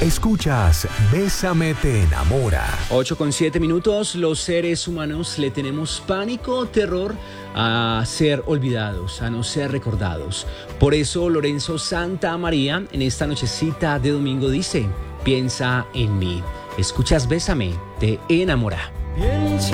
Escuchas Bésame te enamora. 8:07. Los seres humanos le tenemos pánico o terror a ser olvidados, a no ser recordados. Por eso Lorenzo Santamaría en esta nochecita de domingo dice: piensa en mí. Escuchas Bésame te enamora. Piensa